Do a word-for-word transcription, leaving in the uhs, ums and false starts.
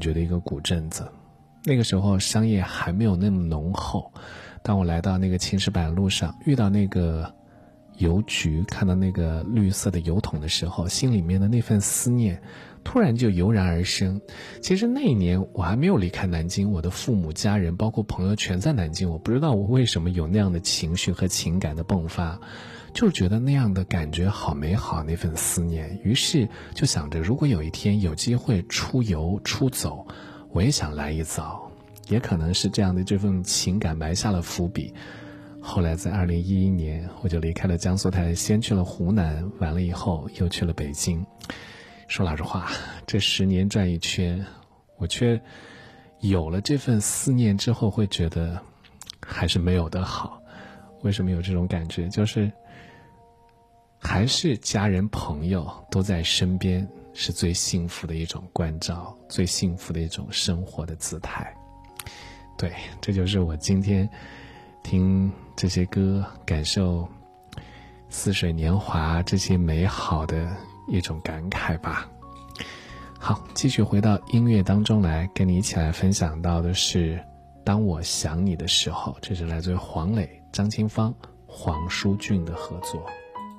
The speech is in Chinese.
觉的一个古镇子。那个时候商业还没有那么浓厚，当我来到那个青石板路上，遇到那个邮局，看到那个绿色的邮筒的时候，心里面的那份思念突然就油然而生。其实那一年我还没有离开南京，我的父母家人包括朋友全在南京，我不知道我为什么有那样的情绪和情感的迸发，就是觉得那样的感觉好美好，那份思念。于是就想着，如果有一天有机会出游出走，我也想来一遭。也可能是这样的这份情感埋下了伏笔，后来在二零一一年我就离开了江苏台，先去了湖南，完了以后又去了北京。说老实话，这十年转一圈，我却有了这份思念之后会觉得还是没有的好。为什么有这种感觉？就是还是家人朋友都在身边，是最幸福的一种关照，最幸福的一种生活的姿态。对，这就是我今天听这些歌，感受似水年华这些美好的一种感慨吧。好，继续回到音乐当中来，跟你一起来分享到的是当我想你的时候，这是来自于黄磊、张清芳、黄舒骏的合作。